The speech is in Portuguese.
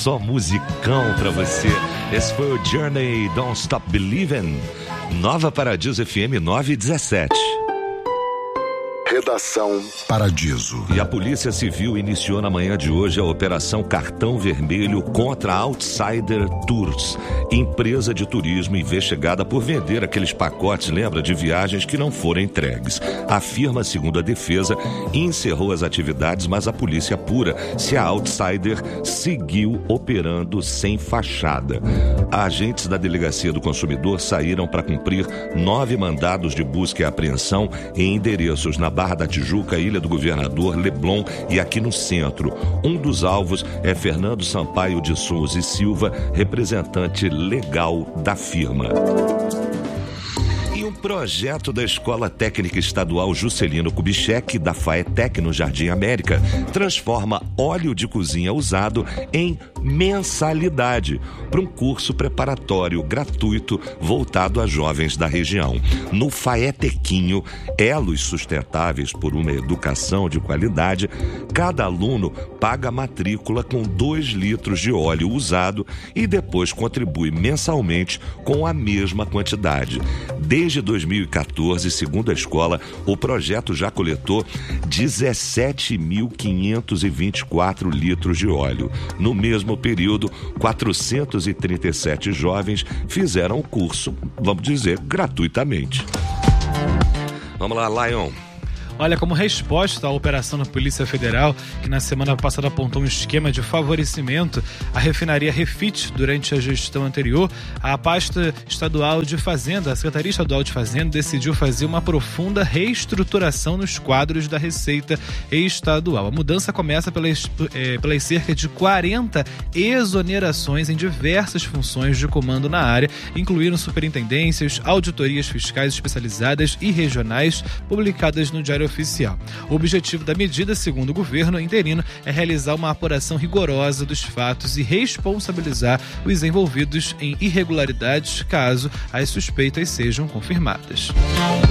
Só musicão pra você. Esse foi o Journey, Don't Stop Believin'. Nova Paradiso FM 917. Redação Paradiso. E a Polícia Civil iniciou na manhã de hoje a Operação Cartão Vermelho contra a Outsider Tours, empresa de turismo investigada por vender aqueles pacotes, lembra, de viagens que não foram entregues. A firma, segundo a defesa, encerrou as atividades, mas a polícia apura se a Outsider seguiu operando sem fachada. Agentes da Delegacia do Consumidor saíram para cumprir 9 mandados de busca e apreensão em endereços na Barra da Tijuca, Ilha do Governador, Leblon e aqui no centro. Um dos alvos é Fernando Sampaio de Souza e Silva, representante legal da firma. Projeto da Escola Técnica Estadual Juscelino Kubitschek, da FAETEC, no Jardim América, transforma óleo de cozinha usado em mensalidade para um curso preparatório gratuito voltado a jovens da região. No FAETECinho, Elos Sustentáveis por uma Educação de Qualidade, cada aluno paga a matrícula com 2 litros de óleo usado e depois contribui mensalmente com a mesma quantidade. Desde 2014, segundo a escola, o projeto já coletou 17.524 litros de óleo. No mesmo período, 437 jovens fizeram o curso, vamos dizer, gratuitamente. Vamos lá, Lion. Olha, como resposta à operação da Polícia Federal, que na semana passada apontou um esquema de favorecimento à refinaria Refit durante a gestão anterior, a pasta estadual de Fazenda, a Secretaria Estadual de Fazenda, decidiu fazer uma profunda reestruturação nos quadros da Receita Estadual. A mudança começa pelas cerca de 40 exonerações em diversas funções de comando na área, incluindo superintendências, auditorias fiscais especializadas e regionais, publicadas no Diário Oficial. O objetivo da medida, segundo o governo interino, é realizar uma apuração rigorosa dos fatos e responsabilizar os envolvidos em irregularidades caso as suspeitas sejam confirmadas.